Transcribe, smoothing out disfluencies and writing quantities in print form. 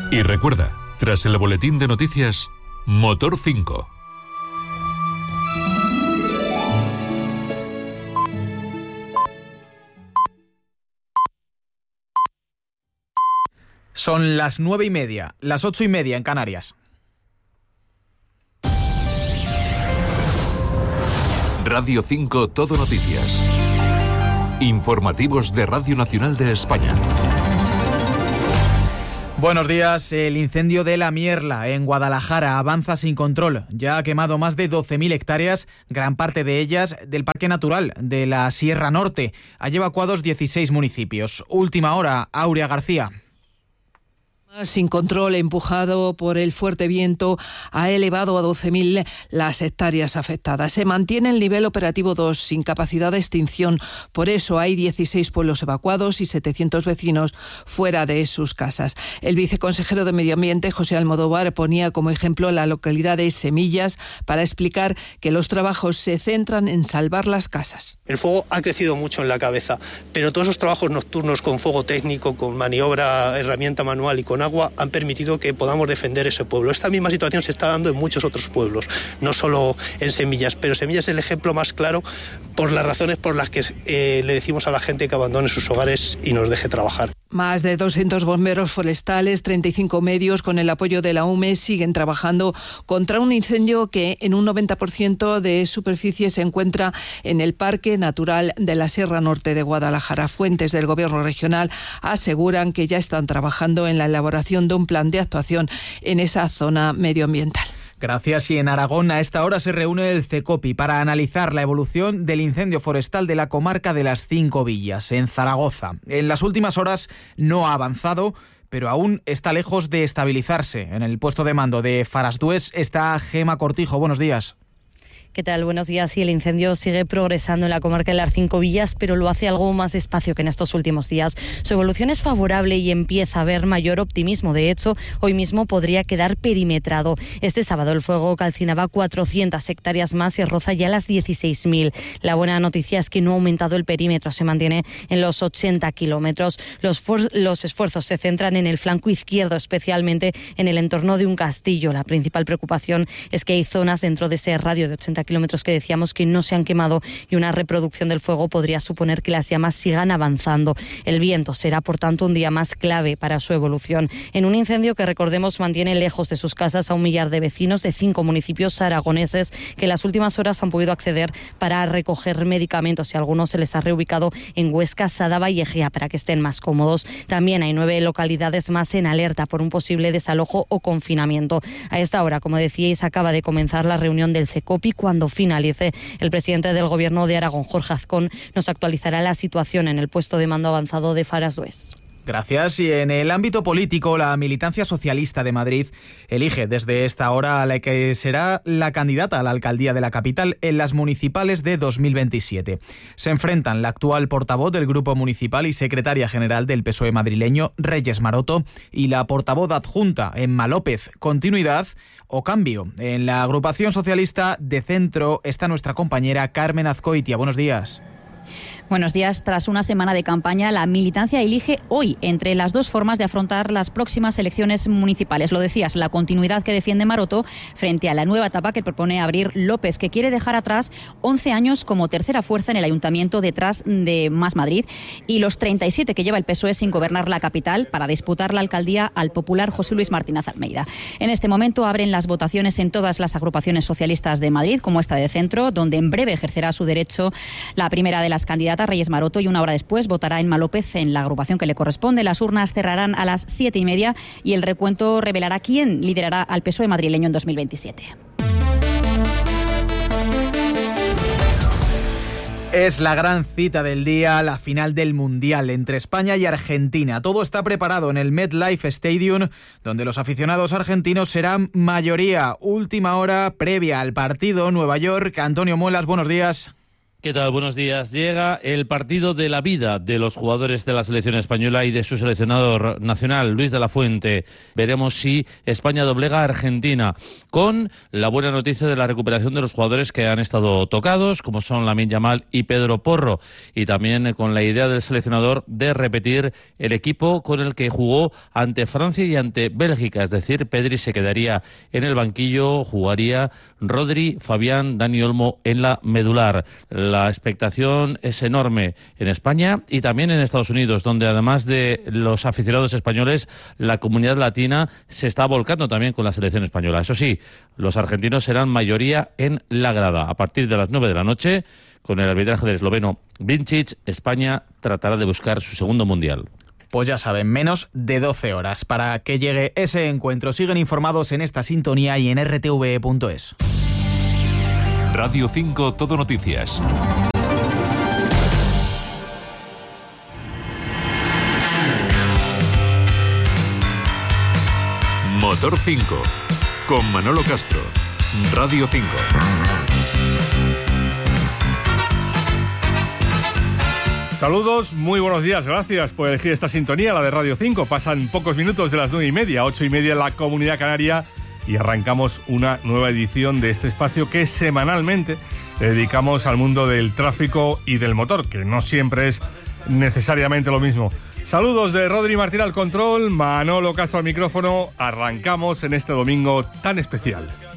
Y recuerda, tras el boletín de noticias, Motor 5. Son las 9:30, las 8:30 en Canarias. Radio 5 Todo Noticias. Informativos de Radio Nacional de España. Buenos días. El incendio de La Mierla, en Guadalajara, avanza sin control. Ya ha quemado más de 12.000 hectáreas, gran parte de ellas del Parque Natural de la Sierra Norte. Ha evacuados 16 municipios. Última hora, Aurea García. Sin control, empujado por el fuerte viento, ha elevado a 12.000 las hectáreas afectadas. Se mantiene el nivel operativo 2, sin capacidad de extinción. Por eso hay 16 pueblos evacuados y 700 vecinos fuera de sus casas. El viceconsejero de Medio Ambiente, José Almodóvar, ponía como ejemplo la localidad de Semillas para explicar que los trabajos se centran en salvar las casas. El fuego ha crecido mucho en la cabeza, pero todos esos trabajos nocturnos con fuego técnico, con maniobra, herramienta manual y con agua han permitido que podamos defender ese pueblo. Esta misma situación se está dando en muchos otros pueblos, no solo en Semillas, pero Semillas es el ejemplo más claro por las razones por las que le decimos a la gente que abandone sus hogares y nos deje trabajar. Más de 200 bomberos forestales, 35 medios con el apoyo de la UME siguen trabajando contra un incendio que en un 90% de superficie se encuentra en el Parque Natural de la Sierra Norte de Guadalajara. Fuentes del Gobierno regional aseguran que ya están trabajando en la elaboración de un plan de actuación en esa zona medioambiental. Gracias. Y en Aragón a esta hora se reúne el CECOPI para analizar la evolución del incendio forestal de la comarca de las Cinco Villas, en Zaragoza. En las últimas horas no ha avanzado, pero aún está lejos de estabilizarse. En el puesto de mando de Farasdués está Gema Cortijo. Buenos días. ¿Qué tal? Buenos días. Sí, el incendio sigue progresando en la comarca de las Cinco Villas, pero lo hace algo más despacio que en estos últimos días. Su evolución es favorable y empieza a haber mayor optimismo. De hecho, hoy mismo podría quedar perimetrado. Este sábado el fuego calcinaba 400 hectáreas más y roza ya las 16.000. La buena noticia es que no ha aumentado el perímetro, se mantiene en los 80 kilómetros. Los esfuerzos se centran en el flanco izquierdo, especialmente en el entorno de un castillo. La principal preocupación es que hay zonas dentro de ese radio de 80 kilómetros que decíamos que no se han quemado y una reproducción del fuego podría suponer que las llamas sigan avanzando. El viento será, por tanto, un día más clave para su evolución. En un incendio que, recordemos, mantiene lejos de sus casas a 1 millar de vecinos de 5 municipios aragoneses que en las últimas horas han podido acceder para recoger medicamentos y a algunos se les ha reubicado en Huesca, Sadaba y Egea para que estén más cómodos. También hay 9 localidades más en alerta por un posible desalojo o confinamiento. A esta hora, como decíais, acaba de comenzar la reunión del CECOPI. Cuando finalice, el presidente del Gobierno de Aragón, Jorge Azcón, nos actualizará la situación en el puesto de mando avanzado de Farasdués. Gracias. Y en el ámbito político, la militancia socialista de Madrid elige desde esta hora a la que será la candidata a la alcaldía de la capital en las municipales de 2027. Se enfrentan la actual portavoz del Grupo Municipal y secretaria general del PSOE madrileño, Reyes Maroto, y la portavoz adjunta, Emma López. ¿Continuidad o cambio? En la agrupación socialista de centro está nuestra compañera Carmen Azcoitia. Buenos días. Buenos días. Tras una semana de campaña, la militancia elige hoy entre las dos formas de afrontar las próximas elecciones municipales. Lo decías, la continuidad que defiende Maroto frente a la nueva etapa que propone abrir López, que quiere dejar atrás 11 años como tercera fuerza en el ayuntamiento detrás de Más Madrid y los 37 que lleva el PSOE sin gobernar la capital para disputar la alcaldía al popular José Luis Martínez Almeida. En este momento abren las votaciones en todas las agrupaciones socialistas de Madrid, como esta de centro, donde en breve ejercerá su derecho la primera de las candidatas, Reyes Maroto, y una hora después votará Emma López en la agrupación que le corresponde. Las urnas cerrarán a las 7:30 y el recuento revelará quién liderará al PSOE madrileño en 2027. Es la gran cita del día, la final del Mundial entre España y Argentina. Todo está preparado en el MetLife Stadium, donde los aficionados argentinos serán mayoría. Última hora previa al partido, Nueva York. Antonio Muelas, buenos días. ¿Qué tal? Buenos días. Llega el partido de la vida de los jugadores de la selección española y de su seleccionador nacional, Luis de la Fuente. Veremos si España doblega a Argentina, con la buena noticia de la recuperación de los jugadores que han estado tocados, como son Lamine Yamal y Pedro Porro, y también con la idea del seleccionador de repetir el equipo con el que jugó ante Francia y ante Bélgica, es decir, Pedri se quedaría en el banquillo, jugaría Rodri, Fabián, Dani Olmo en la medular. La expectación es enorme en España y también en Estados Unidos, donde además de los aficionados españoles, la comunidad latina se está volcando también con la selección española. Eso sí, los argentinos serán mayoría en la grada. A partir de las 9 de la noche, con el arbitraje del esloveno Vincic, España tratará de buscar su segundo mundial. Pues ya saben, menos de 12 horas para que llegue ese encuentro. Siguen informados en esta sintonía y en rtve.es. Radio 5 Todo Noticias. Motor 5 con Manolo Castro. Radio 5. Saludos, muy buenos días, gracias por elegir esta sintonía, la de Radio 5. Pasan pocos minutos de las 9:30, 8:30 en la Comunidad Canaria, y arrancamos una nueva edición de este espacio que semanalmente le dedicamos al mundo del tráfico y del motor, que no siempre es necesariamente lo mismo. Saludos de Rodri Martín al control, Manolo Castro al micrófono. Arrancamos en este domingo tan especial.